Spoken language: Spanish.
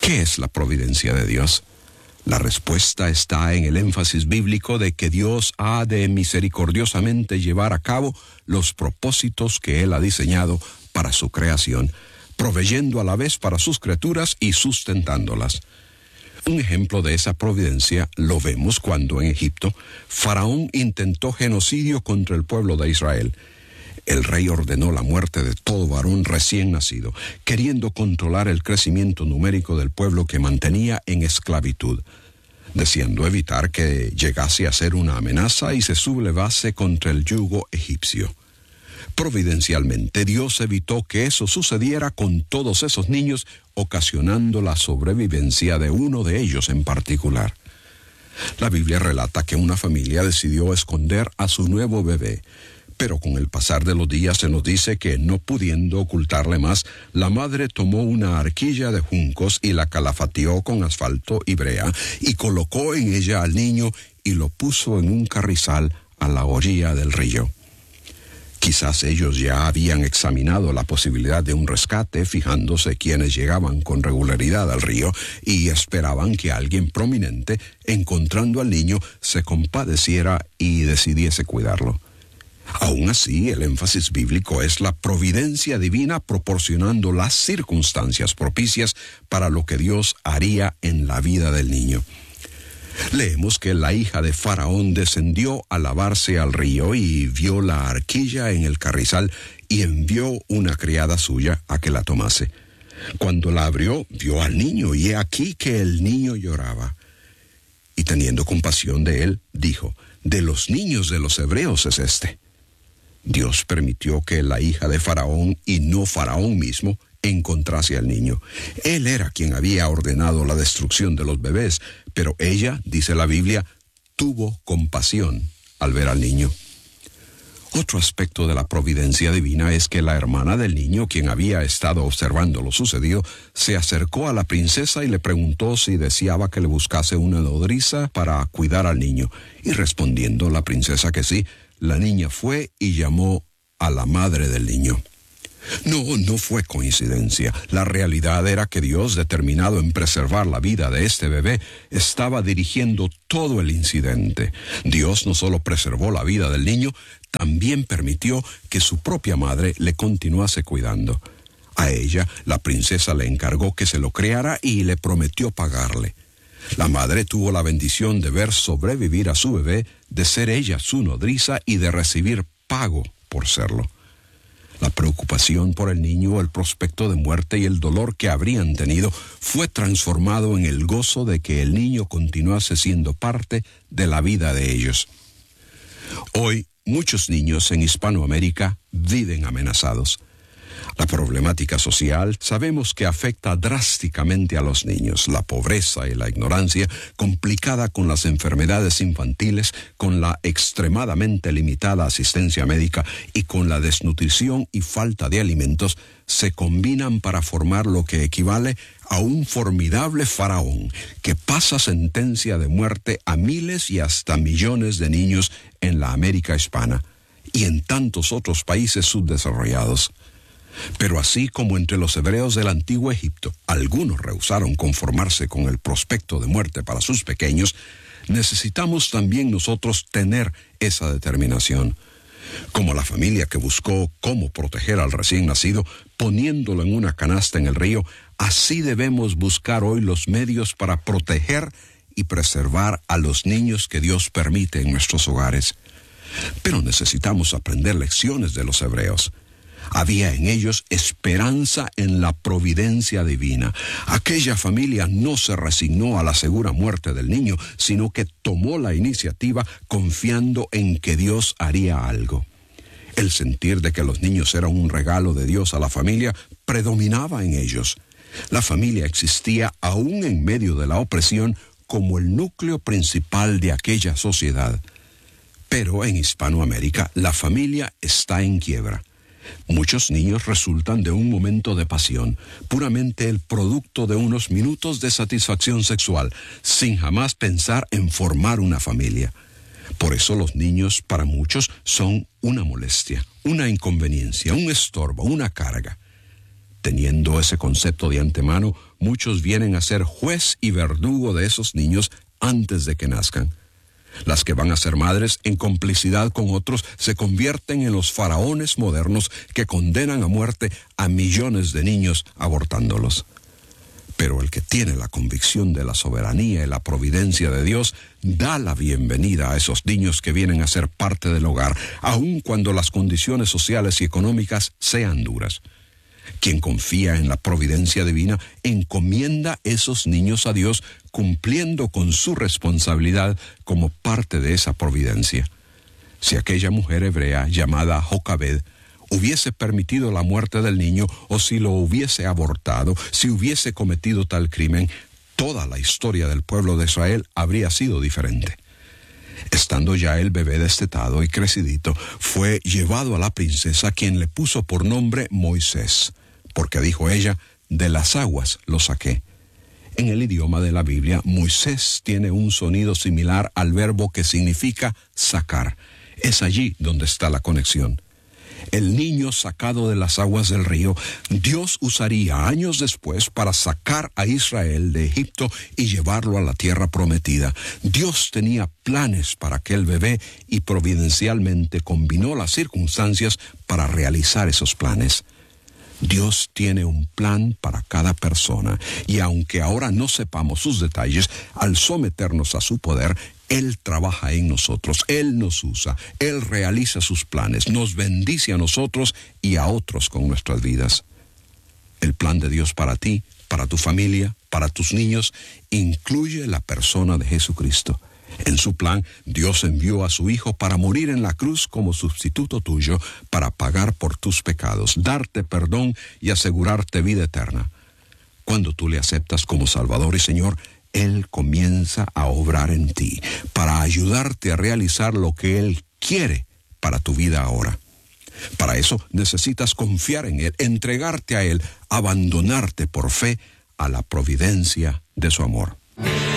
¿Qué es la providencia de Dios? La respuesta está en el énfasis bíblico de que Dios ha de misericordiosamente llevar a cabo los propósitos que Él ha diseñado para su creación, proveyendo a la vez para sus criaturas y sustentándolas. Un ejemplo de esa providencia lo vemos cuando en Egipto Faraón intentó genocidio contra el pueblo de Israel. El rey ordenó la muerte de todo varón recién nacido, queriendo controlar el crecimiento numérico del pueblo que mantenía en esclavitud, deseando evitar que llegase a ser una amenaza y se sublevase contra el yugo egipcio. Providencialmente, Dios evitó que eso sucediera con todos esos niños, ocasionando la sobrevivencia de uno de ellos en particular. La Biblia relata que una familia decidió esconder a su nuevo bebé, pero con el pasar de los días se nos dice que, no pudiendo ocultarle más, la madre tomó una arquilla de juncos y la calafateó con asfalto y brea, y colocó en ella al niño y lo puso en un carrizal a la orilla del río. Quizás ellos ya habían examinado la posibilidad de un rescate, fijándose quiénes llegaban con regularidad al río, y esperaban que alguien prominente, encontrando al niño, se compadeciera y decidiese cuidarlo. Aún así, el énfasis bíblico es la providencia divina proporcionando las circunstancias propicias para lo que Dios haría en la vida del niño. Leemos que la hija de Faraón descendió a lavarse al río y vio la arquilla en el carrizal y envió una criada suya a que la tomase. Cuando la abrió, vio al niño y he aquí que el niño lloraba. Y teniendo compasión de él, dijo: «De los niños de los hebreos es este». Dios permitió que la hija de Faraón, y no Faraón mismo, encontrase al niño. Él era quien había ordenado la destrucción de los bebés, pero ella, dice la Biblia, tuvo compasión al ver al niño. Otro aspecto de la providencia divina es que la hermana del niño, quien había estado observando lo sucedido, se acercó a la princesa y le preguntó si deseaba que le buscase una nodriza para cuidar al niño. Y respondiendo la princesa que sí, la niña fue y llamó a la madre del niño. No fue coincidencia. La realidad era que Dios, determinado en preservar la vida de este bebé, estaba dirigiendo todo el incidente. Dios no solo preservó la vida del niño, también permitió que su propia madre le continuase cuidando. A ella, la princesa le encargó que se lo criara y le prometió pagarle. La madre tuvo la bendición de ver sobrevivir a su bebé, de ser ella su nodriza y de recibir pago por serlo. La preocupación por el niño, el prospecto de muerte y el dolor que habrían tenido fue transformado en el gozo de que el niño continuase siendo parte de la vida de ellos. Hoy, muchos niños en Hispanoamérica viven amenazados. La problemática social sabemos que afecta drásticamente a los niños. La pobreza y la ignorancia, complicada con las enfermedades infantiles, con la extremadamente limitada asistencia médica y con la desnutrición y falta de alimentos, se combinan para formar lo que equivale a un formidable faraón que pasa sentencia de muerte a miles y hasta millones de niños en la América hispana y en tantos otros países subdesarrollados. Pero así como entre los hebreos del antiguo Egipto, algunos rehusaron conformarse con el prospecto de muerte para sus pequeños, necesitamos también nosotros tener esa determinación. Como la familia que buscó cómo proteger al recién nacido, poniéndolo en una canasta en el río, así debemos buscar hoy los medios para proteger y preservar a los niños que Dios permite en nuestros hogares. Pero necesitamos aprender lecciones de los hebreos. Había en ellos esperanza en la providencia divina. Aquella familia no se resignó a la segura muerte del niño, sino que tomó la iniciativa confiando en que Dios haría algo. El sentir de que los niños eran un regalo de Dios a la familia predominaba en ellos. La familia existía aún en medio de la opresión como el núcleo principal de aquella sociedad. Pero en Hispanoamérica la familia está en quiebra. Muchos niños resultan de un momento de pasión, puramente el producto de unos minutos de satisfacción sexual, sin jamás pensar en formar una familia. Por eso los niños, para muchos, son una molestia, una inconveniencia, un estorbo, una carga. Teniendo ese concepto de antemano, muchos vienen a ser juez y verdugo de esos niños antes de que nazcan. Las que van a ser madres, en complicidad con otros, se convierten en los faraones modernos que condenan a muerte a millones de niños abortándolos. Pero el que tiene la convicción de la soberanía y la providencia de Dios, da la bienvenida a esos niños que vienen a ser parte del hogar, aun cuando las condiciones sociales y económicas sean duras. Quien confía en la providencia divina encomienda esos niños a Dios, cumpliendo con su responsabilidad como parte de esa providencia. Si aquella mujer hebrea llamada Jocabed hubiese permitido la muerte del niño, o si lo hubiese abortado, si hubiese cometido tal crimen, toda la historia del pueblo de Israel habría sido diferente. Estando ya el bebé destetado y crecidito, fue llevado a la princesa, quien le puso por nombre Moisés, porque dijo ella, de las aguas lo saqué. En el idioma de la Biblia, Moisés tiene un sonido similar al verbo que significa sacar. Es allí donde está la conexión. El niño sacado de las aguas del río, Dios usaría años después para sacar a Israel de Egipto y llevarlo a la tierra prometida. Dios tenía planes para aquel bebé y providencialmente combinó las circunstancias para realizar esos planes. Dios tiene un plan para cada persona, y aunque ahora no sepamos sus detalles, al someternos a su poder, Él trabaja en nosotros, Él nos usa, Él realiza sus planes, nos bendice a nosotros y a otros con nuestras vidas. El plan de Dios para ti, para tu familia, para tus niños, incluye la persona de Jesucristo. En su plan, Dios envió a su Hijo para morir en la cruz como sustituto tuyo, para pagar por tus pecados, darte perdón y asegurarte vida eterna. Cuando tú le aceptas como Salvador y Señor, Él comienza a obrar en ti, para ayudarte a realizar lo que Él quiere para tu vida ahora. Para eso necesitas confiar en Él, entregarte a Él, abandonarte por fe a la providencia de su amor.